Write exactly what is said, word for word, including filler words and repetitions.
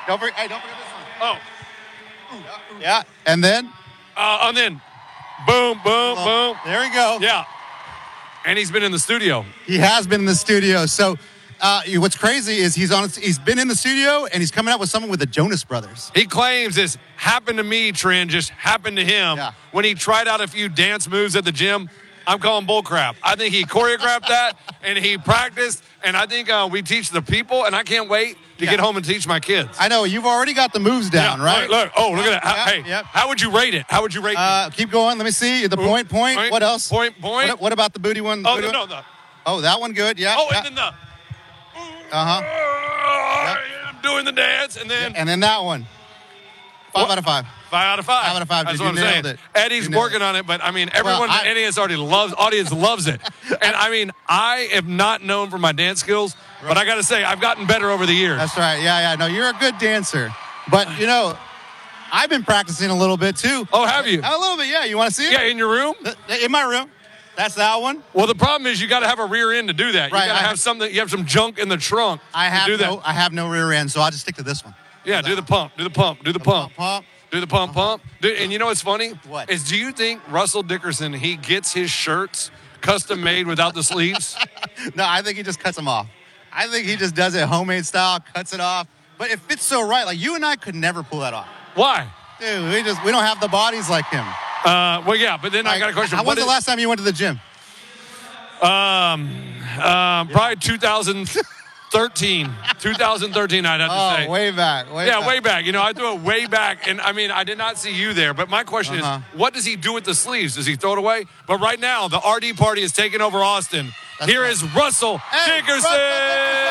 Don't forget, hey, don't forget this one. Oh. Yeah, and then? Uh, and then, boom, boom, Well, boom. There we go. Yeah. And he's been in the studio. He has been in the studio. So uh, what's crazy is he's on. He's been in the studio, and he's coming out with someone with the Jonas Brothers. He claims this happened to me trend just happened to him Yeah. when he tried out a few dance moves at the gym. I'm calling bullcrap. I think he choreographed that, and he practiced, and I think uh, we teach the people, and I can't wait to Yeah. get home and teach my kids. I know you've already got the moves down, Yeah, right? Look, look, oh, look at that. Yeah, hey, yep. how would you rate it? How would you rate Uh, keep going. Let me see the point. Point. point, What else? point, point. What, what about the booty one? it? Oh, Booty no, one? no, no. Oh, that one good. Yeah. Oh, yeah. and then the, Uh huh. I'm doing the dance, and then And then that one. Five What? out of five. five out of five. Five out of five, That's dude. what You I'm nailed saying. it. Eddie's You nailed working it. on it, but I mean, everyone I- in N A S already loves, audience loves it. And I mean, I am not known for my dance skills, but I got to say, I've gotten better over the years. That's right. Yeah, yeah. No, you're a good dancer. But, you know, I've been practicing a little bit, too. Oh, have you? A little bit, yeah. You want to see it? Yeah, in your room? Th- In my room. That's that one. Well, the problem is you got to have a rear end to do that. You Right, got to I have have- something. You have some junk in the trunk I have to do that. no I have no rear end, so I'll just stick to this one. Yeah, do the pump. Do the pump. Do the, pump. Pump, pump. Do the pump, pump. Do, and you know what's funny? What? Is do you think Russell Dickerson, he gets his shirts custom made without the sleeves? No, I think he just cuts them off. I think he just does it homemade style, cuts it off. But it fits so right. Like, you and I could never pull that off. Why? Dude, we just we don't have the bodies like him. Uh, well, yeah, but then I got a question. How What was the is- last time you went to the gym? Um, uh, probably two thousand thirteen. two thousand thirteen, I'd have to Oh, say. way back. Way yeah, back. way back. You know, I threw it way back, and I mean, I did not see you there. But my question Uh-huh. is, what does he do with the sleeves? Does he throw it away? But right now, the R D party is taking over Austin. That's Here right. is Russell Hey, Dickerson. Russell Dickerson!